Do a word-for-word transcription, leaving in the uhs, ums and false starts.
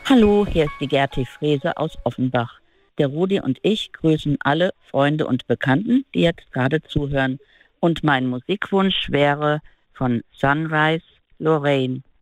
Hallo, hier ist die Gerti Frese aus Offenbach. Der Rudi und ich grüßen alle Freunde und Bekannten, die jetzt gerade zuhören. Und mein Musikwunsch wäre von Sunrise Lorraine.